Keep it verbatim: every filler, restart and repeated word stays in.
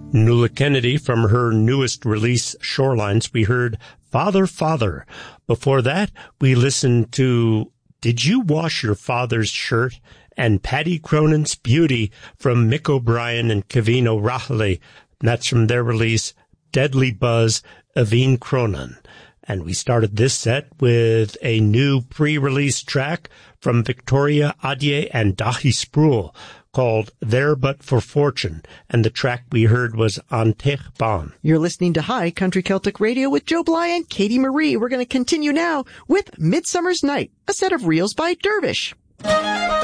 Nuala Kennedy, from her newest release, Shorelines, we heard Father, Father. Before that, we listened to Did You Wash Your Father's Shirt? And Paddy Cronin's Beauty from Mick O'Brien and Kevin O'Rahilly. That's from their release, Deadly Buzz, Aveen Cronin. And we started this set with a new pre-release track from Victoria Adye and Dahi Sproul called There But For Fortune, and the track we heard was Antech Ban. You're listening to High Country Celtic Radio with Joe Bly and Katie Marie. We're going to continue now with Midsummer's Night, a set of reels by Dervish.